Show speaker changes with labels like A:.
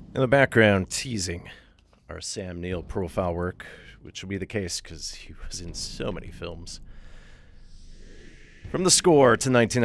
A: In the background, teasing our Sam Neill profile work, which will be the case because he was in so many films. From the score to 1990.